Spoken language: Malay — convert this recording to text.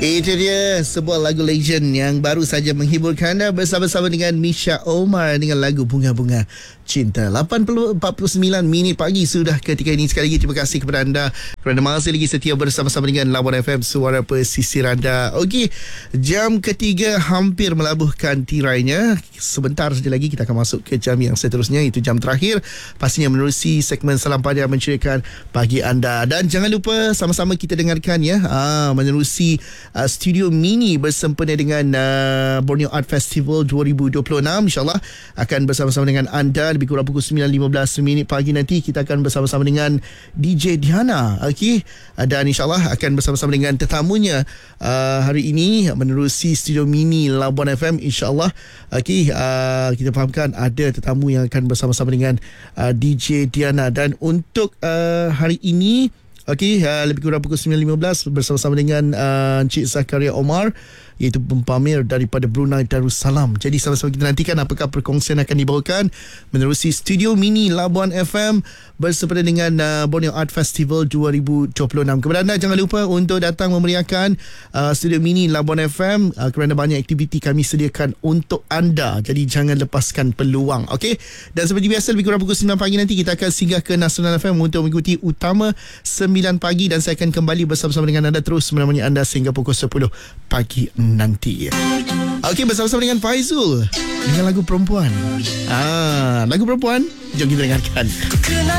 Itu dia sebuah lagu legend yang baru saja menghibur anda bersama-sama dengan Misha Omar dengan lagu Bunga-Bunga Cinta. 49 minit pagi sudah ketika ini. Sekali lagi terima kasih kepada anda kerana masih lagi setia bersama-sama dengan Labuan FM, suara pesisir anda. Okey, jam ketiga hampir melabuhkan tirainya. Sebentar saja lagi kita akan masuk ke jam yang seterusnya, itu jam terakhir. Pastinya menerusi segmen Salam Pagi yang menceriakan pagi anda. Dan jangan lupa sama-sama kita dengarkan ya, menerusi studio mini bersempena dengan Borneo Art Festival 2026. InsyaAllah akan bersama-sama dengan anda lebih kurang pukul 9.15 minit pagi nanti. Kita akan bersama-sama dengan DJ Diana. Okey, dan insyaAllah akan bersama-sama dengan tetamunya hari ini menerusi studio mini Labuan FM. InsyaAllah okey, kita fahamkan ada tetamu yang akan bersama-sama dengan DJ Diana. Dan untuk hari ini okey, lebih kurang pukul 9.15 bersama-sama dengan Encik Zakaria Omar, iaitu pempamer daripada Brunei Darussalam. Jadi sama-sama kita nantikan apakah perkongsian akan dibawakan menerusi studio mini Labuan FM bersempena dengan Borneo Art Festival 2026. Kepada anda jangan lupa untuk datang memeriahkan studio mini Labuan FM kerana banyak aktiviti kami sediakan untuk anda. Jadi jangan lepaskan peluang. Okey, dan seperti biasa lebih kurang pukul 9 pagi nanti kita akan singgah ke Nasional FM untuk mengikuti utama 9 pagi, dan saya akan kembali bersama-sama dengan anda terus menemani anda sehingga pukul 10 pagi nanti. Okey, bersama-sama dengan Faizul dengan lagu Perempuan. Lagu Perempuan, jom kita dengarkan.